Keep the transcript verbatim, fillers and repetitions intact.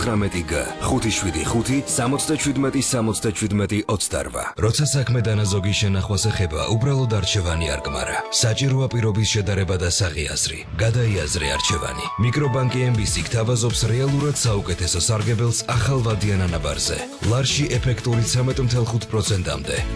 ცხრამეტი G ხუთი შვიდი ხუთი სამოცდაშვიდმეტი სამოცდაშვიდმეტი ოცდარვა. როცა საქმე დანაზოგის შენახვას ეხება, უბრალოდ არჩევანი არ გმარა. საჭიროა პირობის შედარება და საღი აზრი. გადაიაზრე არჩევანი. მიკრობანკი ემ ბი სი გთავაზობს რეალურად საუკეთესო სარგებელს ახალ ვადიან ანაბარზე. ლარში ეფექტური ცხრამეტ ათი პროცენტამდე.